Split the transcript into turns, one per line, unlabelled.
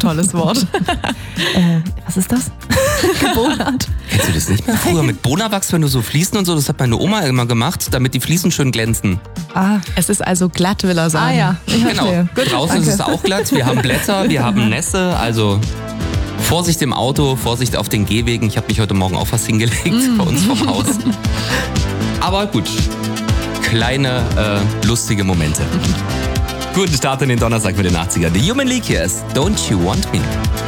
tolles Wort.
Was ist das?
Gebonert.
Kennst du das nicht mehr? Früher mit Bonawachs, wenn du so Fliesen und so, das hat meine Oma immer gemacht, damit die Fliesen schön glänzen.
Es ist also glatt, will er sagen.
Ja, ich
Genau.
verstehe. Gut,
Draußen
danke.
ist es auch glatt, wir haben Blätter, wir haben Nässe, also Vorsicht im Auto, Vorsicht auf den Gehwegen. Ich habe mich heute Morgen auch was hingelegt bei uns vom Haus. Aber gut, kleine lustige Momente. Guten Start in den Donnerstag mit den 80er. The Human League hier ist Don't You Want Me.